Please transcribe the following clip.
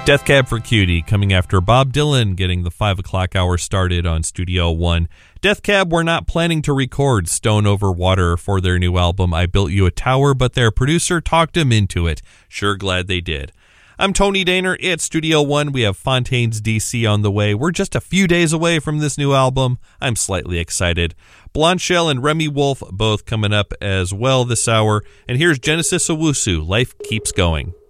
Death Cab for Cutie coming after Bob Dylan getting the 5 o'clock hour started on Studio One. Death Cab were not planning to record Stone Over Water for their new album, I Built You a Tower, but their producer talked him into it. Sure glad they did. I'm Tony Daner at Studio One. We have Fontaines DC on the way. We're just a few days away from this new album. I'm slightly excited. Blonde Shell and Remy Wolf both coming up as well this hour. And here's Genesis Owusu, Life Keeps Going.